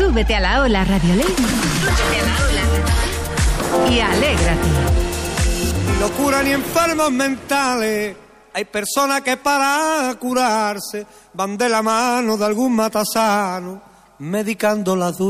Súbete a la ola, Radioley. Súbete a la ola. Y alégrate. Ni locura ni enfermos mentales. Hay personas que para curarse van de la mano de algún matasano, medicando las duras